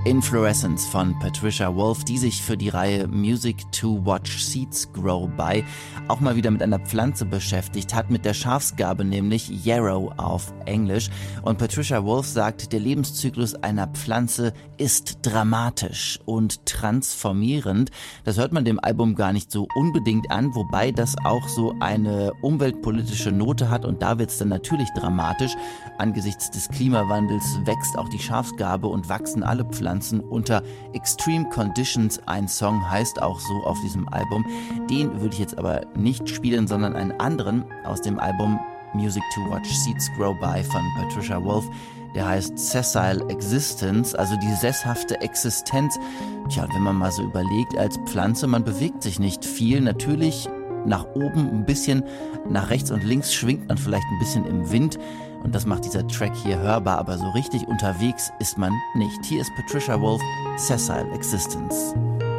Inflorescence von Patricia Wolf, die sich für die Reihe Music to Watch Seeds Grow By auch mal wieder mit einer Pflanze beschäftigt hat, mit der Schafsgarbe, nämlich Yarrow auf Englisch. Und Patricia Wolf sagt, der Lebenszyklus einer Pflanze ist dramatisch und transformierend. Das hört man dem Album gar nicht so unbedingt an, wobei das auch so eine umweltpolitische Note hat, und da wird es dann natürlich dramatisch. Angesichts des Klimawandels wächst auch die Schafsgarbe und wachsen alle Pflanzen unter Extreme Conditions. Ein Song heißt auch so auf diesem Album. Den würde ich jetzt aber nicht spielen, sondern einen anderen aus dem Album Music to Watch Seeds Grow By von Patricia Wolf. Der heißt Sessile Existence, also die sesshafte Existenz. Tja, und wenn man mal so überlegt, als Pflanze, man bewegt sich nicht viel. Natürlich nach oben ein bisschen, nach rechts und links schwingt man vielleicht ein bisschen im Wind. Und das macht dieser Track hier hörbar, aber so richtig unterwegs ist man nicht. Hier ist Patricia Wolf, Sessile Existence.